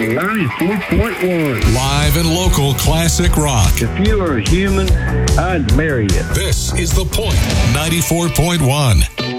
94.1. Live and local classic rock. If you were a human, I'd marry you. This is The Point 94.1.